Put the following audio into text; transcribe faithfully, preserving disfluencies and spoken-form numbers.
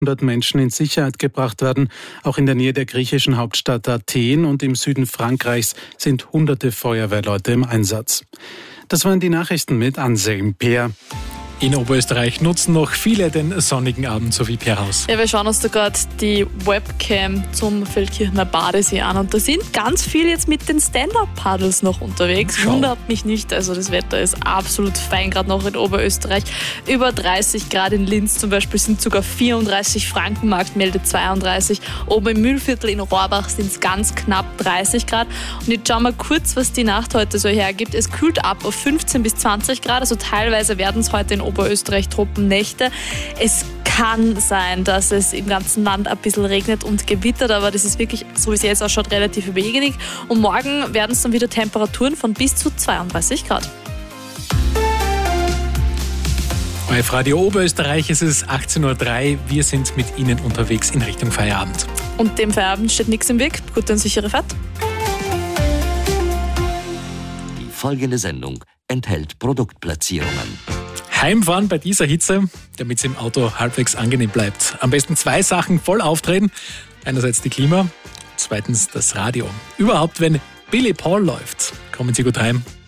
hundert Menschen in Sicherheit gebracht werden. Auch in der Nähe der griechischen Hauptstadt Athen und im Süden Frankreichs sind hunderte Feuerwehrleute im Einsatz. Das waren die Nachrichten mit Anselm Peer. In Oberösterreich nutzen noch viele den sonnigen Abend, so wie Per Haus. Ja, wir schauen uns da gerade die Webcam zum Feldkirchener Badesee an und da sind ganz viele jetzt mit den Stand-Up-Paddles noch unterwegs. Schau. Wundert mich nicht, also das Wetter ist absolut fein, gerade noch in Oberösterreich. Über dreißig Grad in Linz zum Beispiel sind sogar vierunddreißig, Frankenmarkt meldet zweiunddreißig, oben im Mühlviertel in Rohrbach sind es ganz knapp dreißig Grad. Und jetzt schauen wir kurz, was die Nacht heute so hergibt. Es kühlt ab auf fünfzehn bis zwanzig Grad, also teilweise werden es heute in Oberösterreich Tropennächte. Es kann sein, dass es im ganzen Land ein bisschen regnet und gewittert, aber das ist wirklich, so wie es jetzt ausschaut, relativ wenig. Und morgen werden es dann wieder Temperaturen von bis zu zweiunddreißig Grad. Bei Radio Oberösterreich ist es achtzehn Uhr drei. Wir sind mit Ihnen unterwegs in Richtung Feierabend. Und dem Feierabend steht nichts im Weg. Gute und sichere Fahrt. Die folgende Sendung enthält Produktplatzierungen. Heimfahren bei dieser Hitze, damit es im Auto halbwegs angenehm bleibt. Am besten zwei Sachen voll aufdrehen. Einerseits die Klima, zweitens das Radio. Überhaupt, wenn Billy Paul läuft, kommen Sie gut heim.